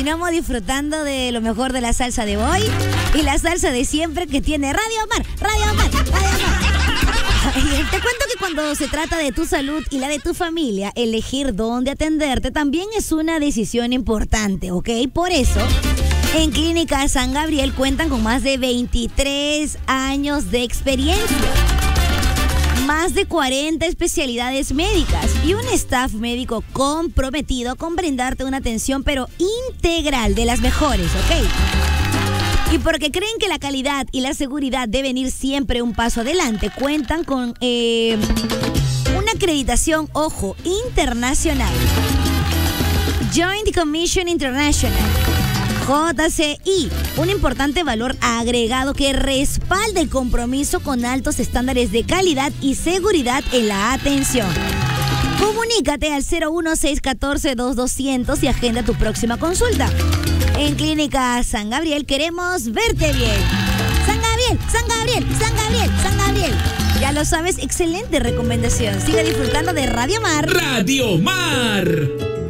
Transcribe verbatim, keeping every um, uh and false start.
continuamos disfrutando de lo mejor de la salsa de hoy y la salsa de siempre que tiene Radio Mar, Radio Mar, Radio Mar. Y te cuento que cuando se trata de tu salud y la de tu familia, elegir dónde atenderte también es una decisión importante, ¿ok? Por eso, en Clínica San Gabriel cuentan con más de veintitrés años de experiencia, más de cuarenta especialidades médicas y un staff médico comprometido con brindarte una atención pero integral de las mejores, ¿ok? Y porque creen que la calidad y la seguridad deben ir siempre un paso adelante, cuentan con eh, una acreditación, ojo, internacional. Joint Commission International, J C I, un importante valor agregado que respalda el compromiso con altos estándares de calidad y seguridad en la atención. Comunícate al cero uno seis uno cuatro dos dos cero cero y agenda tu próxima consulta. En Clínica San Gabriel queremos verte bien. San Gabriel, San Gabriel, San Gabriel, San Gabriel. Ya lo sabes, excelente recomendación. Sigue disfrutando de Radio Mar. Radio Mar.